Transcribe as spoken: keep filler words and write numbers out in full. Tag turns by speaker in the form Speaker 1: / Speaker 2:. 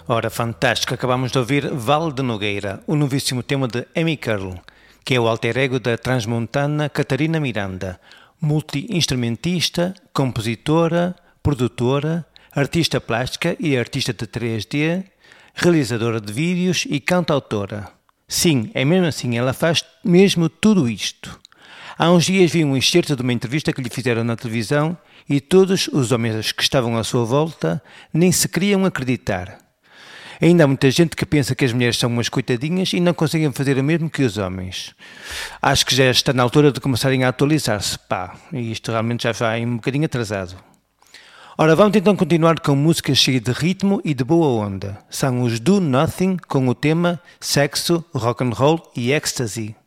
Speaker 1: Ora, fantástico, acabamos de ouvir Val de Nogueira, o novíssimo tema de Amy Curl, que é o alter ego da transmontana Catarina Miranda, multi-instrumentista, compositora, produtora, artista plástica e artista de três D, realizadora de vídeos e cantautora. Sim, é mesmo assim, ela faz mesmo tudo isto. Há uns dias vi um excerto de uma entrevista que lhe fizeram na televisão e todos os homens que estavam à sua volta nem se queriam acreditar. Ainda há muita gente que pensa que as mulheres são umas coitadinhas e não conseguem fazer o mesmo que os homens. Acho que já está na altura de começarem a atualizar-se, pá, e isto realmente já vai um bocadinho atrasado. Ora, vamos então continuar com músicas cheias de ritmo e de boa onda. São os Do Nothing com o tema Sexo, Rock and Roll e Ecstasy.